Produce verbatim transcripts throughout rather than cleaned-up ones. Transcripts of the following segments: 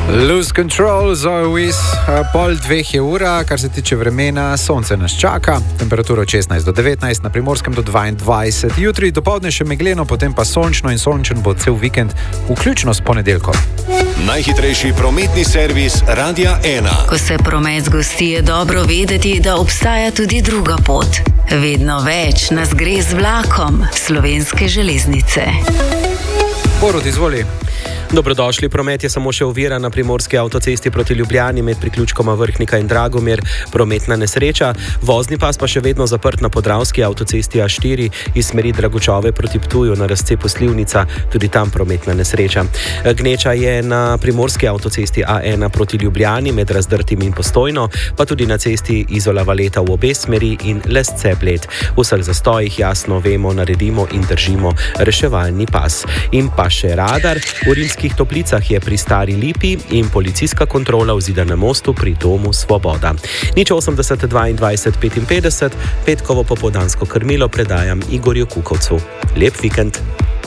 Lose Control, Zoe Wiz, pol dveh je ura, kar se tiče vremena, sonce nas čaka, temperatura od šestnajst do devetnajst, na Primorskem do dvaindvajset, jutri dopoldne še megleno, potem pa sončno in sončen bo cel vikend, vključno s ponedeljkom. Najhitrejši prometni servis Radia ena. Ko se promet zgosti, je dobro vedeti, da obstaja tudi druga pot. Vedno več nas gre z vlakom Slovenske železnice. Borut, izvoli. Dobrodošli, promet je samo še ovira na primorski avtocesti proti Ljubljani med priključkoma Vrhnika in Dragomir, prometna nesreča, vozni pas pa še vedno zaprt na podravski avtocesti A štiri iz smeri Dragočove proti Ptuju na razcepu Slivnica, tudi tam prometna nesreča. Gneča je na primorski avtocesti A ena proti Ljubljani med Razdrtim in Postojno, pa tudi na cesti Izola Valeta v obe smeri in Lesce-Bled. V vseh zastojih jasno vemo, naredimo in držimo reševalni pas. In pa še radar, v Rimskih Toplicah je pri Stari Lipi in policijska kontrola v Zidanem mostu pri Domu Svoboda. Nič osemdeset dvaindvajset petinpetdeset, petkovo popoldansko krmilo predajam Igorju Kukovcu. Lep vikend.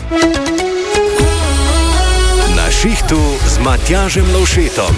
Na šihtu z Matjažem Lovšetom.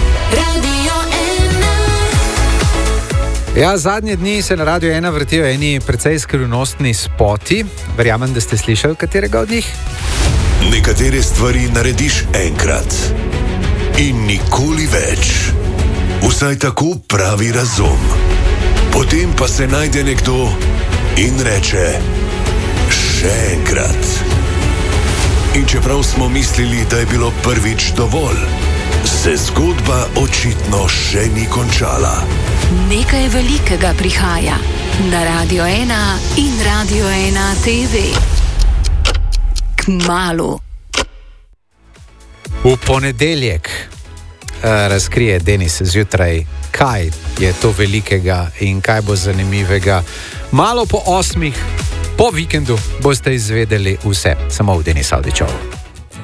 Ja, zadnje dni se na Radiu ena vrtijo eni precej skrivnostni spoti. Verjamem, da ste slišali katerega od njih? Nekatere stvari narediš enkrat in nikoli več. Vsaj tako pravi razum. Potem pa se najde nekdo in reče še enkrat. In čeprav smo mislili, da je bilo prvič dovolj, se zgodba očitno še ni končala. Nekaj velikega prihaja na Radio ena in Radio ena T V. Kmalu. V ponedeljek uh, razkrije Denis zjutraj, kaj je to velikega in kaj bo zanimivega. Malo po osmih, po vikendu boste izvedeli vse, samo v Denis Audičovu.